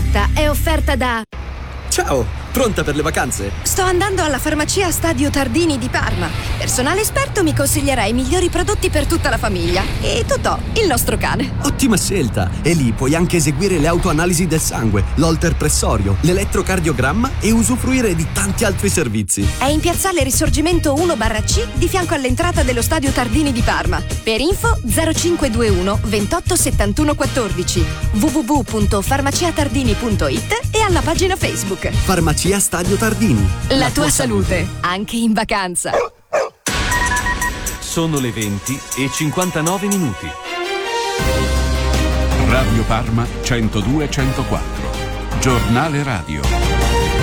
diretta è offerta da... Ciao, pronta per le vacanze? Sto andando alla farmacia Stadio Tardini di Parma. Personale esperto mi consiglierà i migliori prodotti per tutta la famiglia. E Totò, il nostro cane. Ottima scelta! E lì puoi anche eseguire le autoanalisi del sangue, l'holter pressorio, l'elettrocardiogramma e usufruire di tanti altri servizi. È in piazzale Risorgimento 1/C di fianco all'entrata dello Stadio Tardini di Parma. Per info 0521 28 71 14 www.farmaciatardini.it e alla pagina Facebook. Farmacia Stadio Tardini. La tua salute, anche in vacanza. Sono le 20:59. Radio Parma 102-104. Giornale radio.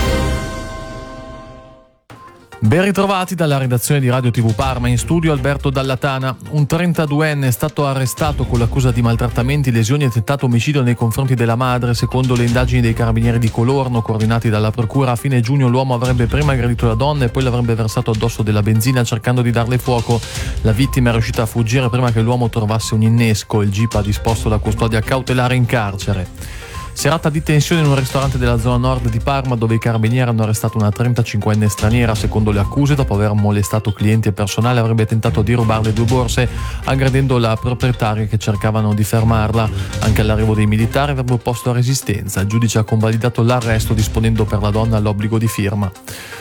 Ben ritrovati dalla redazione di Radio TV Parma, in studio Alberto Dallatana. Un 32enne è stato arrestato con l'accusa di maltrattamenti, lesioni e tentato omicidio nei confronti della madre. Secondo le indagini dei carabinieri di Colorno, coordinati dalla procura, a fine giugno l'uomo avrebbe prima aggredito la donna e poi l'avrebbe versato addosso della benzina cercando di darle fuoco. La vittima è riuscita a fuggire prima che l'uomo trovasse un innesco. Il GIP ha disposto la custodia cautelare in carcere. Serata di tensione in un ristorante della zona nord di Parma, dove i carabinieri hanno arrestato una 35enne straniera. Secondo le accuse, dopo aver molestato clienti e personale, avrebbe tentato di rubarle 2 borse, aggredendo la proprietaria che cercavano di fermarla. Anche all'arrivo dei militari avrebbe opposto resistenza. Il giudice ha convalidato l'arresto, disponendo per la donna l'obbligo di firma.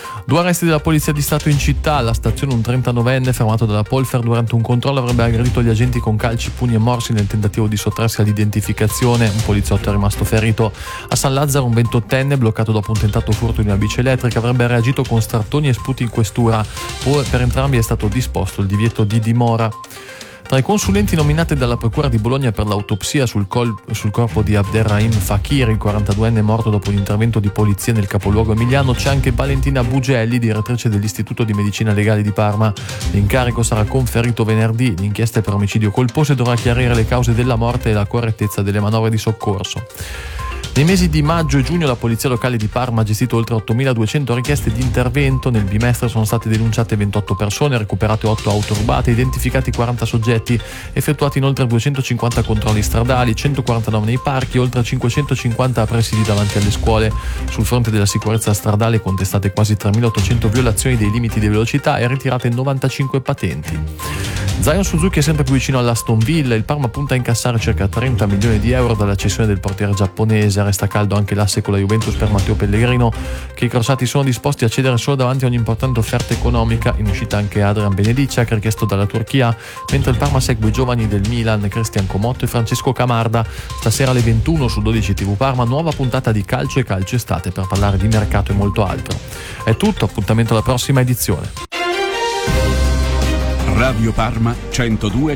2 arresti della Polizia di Stato in città. Alla stazione un 39enne fermato dalla Polfer durante un controllo avrebbe aggredito gli agenti con calci, pugni e morsi nel tentativo di sottrarsi all'identificazione. Un poliziotto è rimasto ferito. A San Lazzaro un 28enne bloccato dopo un tentato furto di una bici elettrica avrebbe reagito con strattoni e sputi in questura. Per entrambi è stato disposto il divieto di dimora. Tra i consulenti nominati dalla Procura di Bologna per l'autopsia sul corpo di Abderrahim Fakir, il 42enne morto dopo un intervento di polizia nel capoluogo emiliano, c'è anche Valentina Bugelli, direttrice dell'Istituto di Medicina Legale di Parma. L'incarico sarà conferito venerdì. L'inchiesta per omicidio colposo dovrà chiarire le cause della morte e la correttezza delle manovre di soccorso. Nei mesi di maggio e giugno la Polizia Locale di Parma ha gestito oltre 8.200 richieste di intervento. Nel bimestre sono state denunciate 28 persone, recuperate 8 auto rubate, identificati 40 soggetti, effettuati inoltre 250 controlli stradali, 149 nei parchi, oltre 550 presidi davanti alle scuole. Sul fronte della sicurezza stradale contestate quasi 3.800 violazioni dei limiti di velocità e ritirate 95 patenti. Zion Suzuki è sempre più vicino all'Aston Villa. Il Parma punta a incassare circa 30 milioni di euro dalla cessione del portiere giapponese. Resta caldo anche l'asse con la Juventus per Matteo Pellegrino, che i crossati sono disposti a cedere solo davanti a un'importante offerta economica. In uscita anche Adrian Benediccia, richiesto dalla Turchia, mentre il Parma segue i giovani del Milan, Cristian Comotto e Francesco Camarda. Stasera alle 21 su 12 TV Parma, nuova puntata di Calcio e Calcio Estate per parlare di mercato e molto altro. È tutto, appuntamento alla prossima edizione. Radio Parma 102